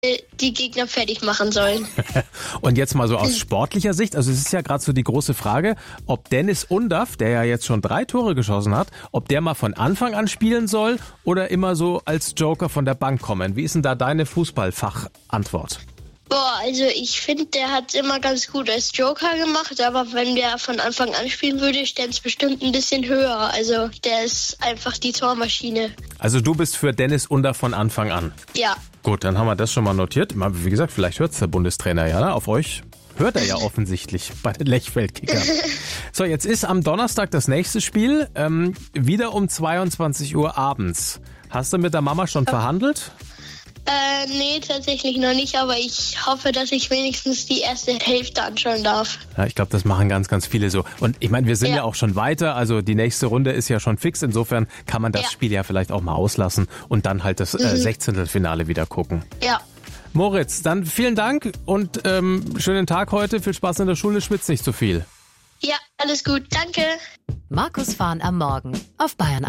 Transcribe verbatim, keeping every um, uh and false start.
die Gegner fertig machen sollen. Und jetzt mal so aus sportlicher Sicht, also es ist ja gerade so die große Frage, ob Dennis Undaff, der ja jetzt schon drei Tore geschossen hat, ob der mal von Anfang an spielen soll oder immer so als Joker von der Bank kommen. Wie ist denn da deine Fußballfachantwort? Boah, also ich finde, der hat immer ganz gut als Joker gemacht, aber wenn der von Anfang an spielen würde, ständ es bestimmt ein bisschen höher. Also der ist einfach die Tormaschine. Also du bist für Dennis Undaff von Anfang an? Ja. Gut, dann haben wir das schon mal notiert. Wie gesagt, vielleicht hört es der Bundestrainer ja, ne? Auf euch hört er ja offensichtlich bei den Lechfeld-Kickern. So, jetzt ist am Donnerstag das nächste Spiel, ähm, wieder um zweiundzwanzig Uhr abends. Hast du mit der Mama schon verhandelt? Äh, nee, tatsächlich noch nicht, aber ich hoffe, dass ich wenigstens die erste Hälfte anschauen darf. Ja, ich glaube, das machen ganz, ganz viele so. Und ich meine, wir sind ja. ja auch schon weiter, also die nächste Runde ist ja schon fix. Insofern kann man das ja. Spiel ja vielleicht auch mal auslassen und dann halt das äh, Sechzehntelfinale wieder gucken. Ja. Moritz, dann vielen Dank und ähm, schönen Tag heute. Viel Spaß in der Schule, schwitzt nicht zu viel. Ja, alles gut, danke. Markus Fahn am Morgen auf Bayern